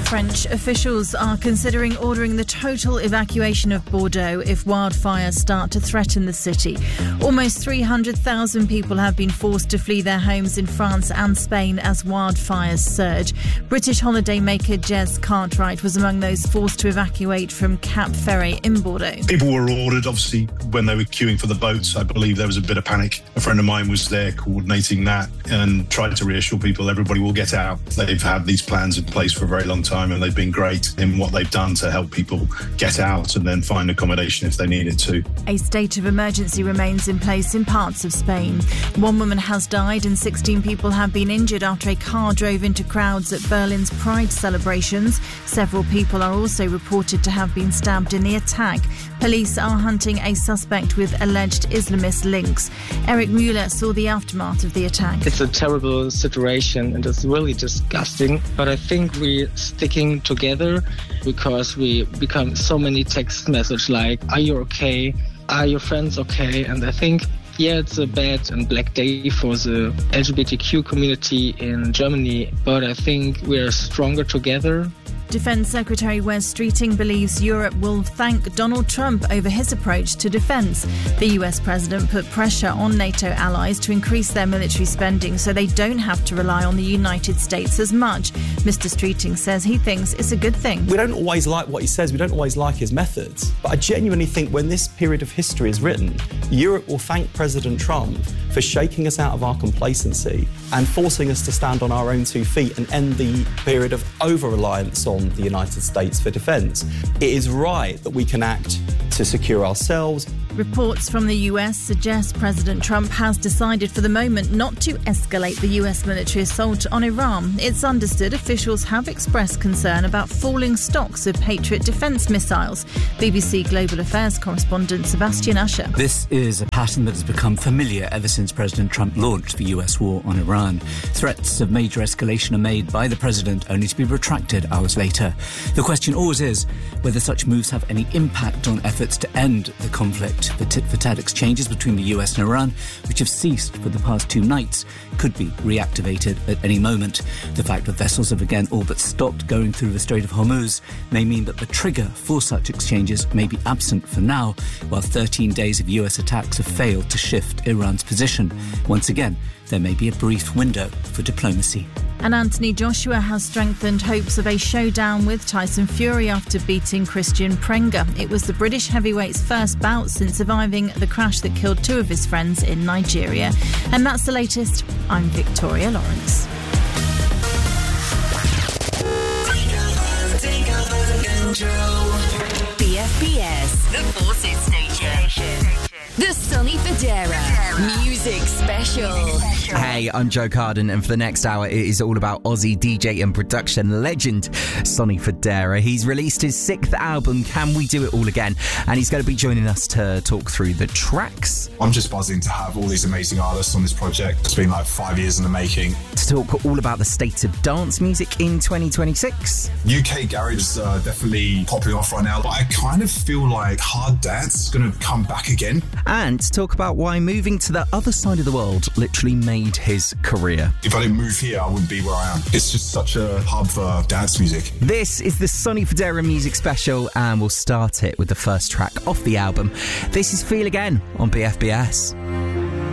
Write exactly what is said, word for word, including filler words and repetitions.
French officials are considering ordering the total evacuation of Bordeaux if wildfires start to threaten the city. Almost three hundred thousand people have been forced to flee their homes in France and Spain as wildfires surge. British holidaymaker Jez Cartwright was among those forced to evacuate from Cap Ferret in Bordeaux. People were ordered, obviously, when they were queuing for the boats. I believe there was a bit of panic. A friend of mine was there coordinating that and tried to reassure people everybody will get out. They've had these plans in place for a very long time and they've been great in what they've done to help people get out and then find accommodation if they needed to. A state of emergency remains in place in parts of Spain. One woman has died and sixteen people have been injured after a car drove into crowds at Berlin's Pride celebrations. Several people are also reported to have been stabbed in the attack. Police are hunting a suspect with alleged Islamist links. Eric Mueller saw the aftermath of the attack. It's a terrible situation and it's really disgusting, but I think we're sticking together because we become so many text messages like, are you okay? Are your friends okay? And I think, yeah, it's a bad and black day for the L G B T Q community in Germany, but I think we're stronger together. Defence Secretary Wes Streeting believes Europe will thank Donald Trump over his approach to defence. The U S president put pressure on NATO allies to increase their military spending so they don't have to rely on the United States as much. Mister Streeting says he thinks it's a good thing. We don't always like what he says, we don't always like his methods, but I genuinely think when this period of history is written, Europe will thank President Trump for shaking us out of our complacency and forcing us to stand on our own two feet and end the period of over-reliance on the United States for defence. It is right that we can act to secure ourselves. Reports from the U S suggest President Trump has decided for the moment not to escalate the U S military assault on Iran. It's understood officials have expressed concern about falling stocks of Patriot defence missiles. B B C Global Affairs correspondent Sebastian Usher. This is a pattern that has become familiar ever since President Trump launched the U S war on Iran. Threats of major escalation are made by the president only to be retracted hours later. The question always is whether such moves have any impact on efforts to end the conflict. The tit-for-tat exchanges between the U S and Iran, which have ceased for the past two nights, could be reactivated at any moment. The fact that vessels have again all but stopped going through the Strait of Hormuz may mean that the trigger for such exchanges may be absent for now, while thirteen days of U S attacks have failed to shift Iran's position. Once again, there may be a brief window for diplomacy. And Anthony Joshua has strengthened hopes of a showdown with Tyson Fury after beating Christian Prenga. It was the British heavyweight's first bout since surviving the crash that killed two of his friends in Nigeria. And that's the latest. I'm Victoria Lawrence. B F B S, the Forces Station. The Sonny Fodera Music Special. Hey, I'm Joe Carden, and for the next hour, it is all about Aussie D J and production legend Sonny Fodera. He's released his sixth album, Can We Do It All Again? And he's going to be joining us to talk through the tracks. I'm just buzzing to have all these amazing artists on this project. It's been like five years in the making. To talk all about the state of dance music in twenty twenty-six. U K garage is uh, definitely popping off right now, but I kind of feel like hard dance is going to come back again. And to talk about why moving to the other side of the world literally made his career. If I didn't move here, I wouldn't be where I am. It's just such a hub for dance music. This is the Sonny Fodera Music Special, and we'll start it with the first track off the album. This is Feel Again on B F B S.